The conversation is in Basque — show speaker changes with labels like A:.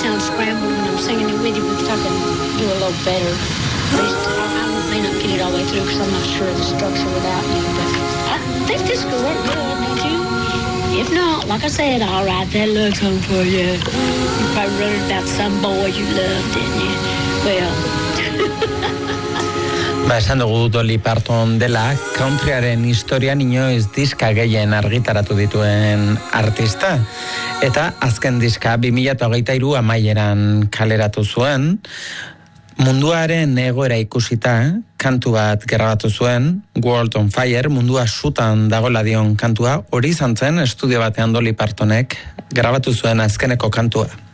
A: sound scrambled when I'm singing it with you, but I can do a little better. At least I may not get it all the way through because I'm not sure of the structure without you, but I think this could work good, don't you? If not, like I said, I'll write that love song for you. You probably wrote it about some boy you loved, didn't you? Well...
B: Esan dugu Dolly Parton dela countryaren historian inoiz diska gehien argitaratu dituen artista. Eta azken diska 2023 amaieran kaleratu zuen. Munduaren egoera ikusita kantu bat grabatu zuen, World on Fire, mundua sutan dagoela dion kantua, hori izan zen estudio batean Dolly Partonek grabatu zuen azkeneko kantua.